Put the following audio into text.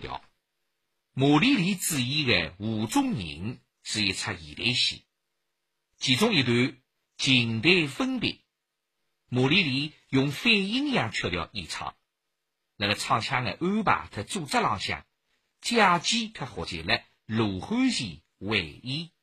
调。马丽丽主演的《湖中人》是一出现代戏，其中一段情代分别，马丽丽用反阴阳曲调演唱，那个唱腔的安排和组织浪向，假期却学习了罗汉前会演。